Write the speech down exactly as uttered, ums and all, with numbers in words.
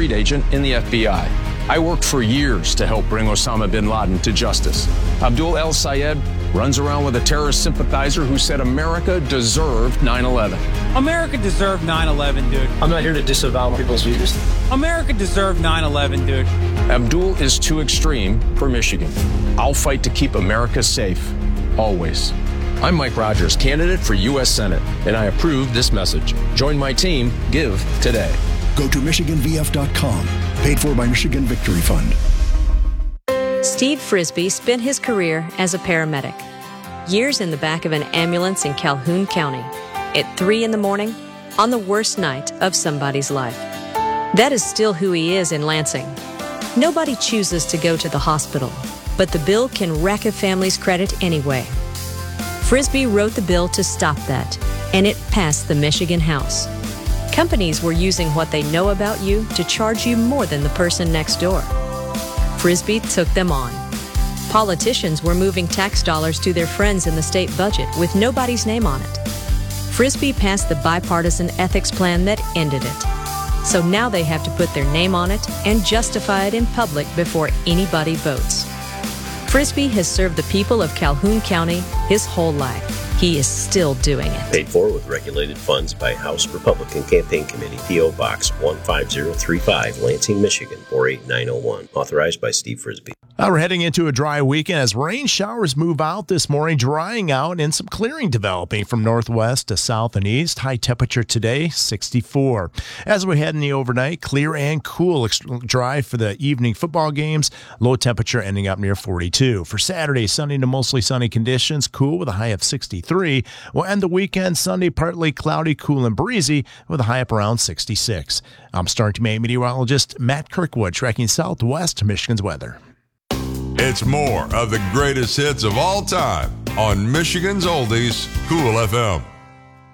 street agent in the F B I. I worked for years to help bring Osama bin Laden to justice. Abdul El Sayed runs around with a terrorist sympathizer who said America deserved nine eleven. America deserved nine eleven, dude. I'm not here to disavow people's views. America deserved nine eleven, dude. Abdul is too extreme for Michigan. I'll fight to keep America safe, always. I'm Mike Rogers, candidate for U S Senate, and I approve this message. Join my team. Give today. Go to Michigan V F dot com. Paid for by Michigan Victory Fund. Steve Frisbee spent his career as a paramedic. Years in the back of an ambulance in Calhoun County. At three in the morning, on the worst night of somebody's life. That is still who he is in Lansing. Nobody chooses to go to the hospital, but the bill can wreck a family's credit anyway. Frisbee wrote the bill to stop that, and it passed the Michigan House. Companies were using what they know about you to charge you more than the person next door. Frisbee took them on. Politicians were moving tax dollars to their friends in the state budget with nobody's name on it. Frisbee passed the bipartisan ethics plan that ended it. So now they have to put their name on it and justify it in public before anybody votes. Frisbee has served the people of Calhoun County his whole life. He is still doing it. Paid for with regulated funds by House Republican Campaign Committee, P O. Box one five zero three five, Lansing, Michigan, four eight nine oh one. Authorized by Steve Frisbee. Now we're heading into a dry weekend as rain showers move out this morning, drying out and some clearing developing from northwest to south and east. High temperature today, sixty-four. As we head in the overnight, clear and cool, dry for the evening football games. Low temperature ending up near forty-two. For Saturday, sunny to mostly sunny conditions, cool with a high of sixty-three. We'll end the weekend Sunday, partly cloudy, cool and breezy with a high up around sixty-six. I'm Star Team meteorologist Matt Kirkwood tracking Southwest Michigan's weather. It's more of the greatest hits of all time on Michigan's Oldies, Cool F M.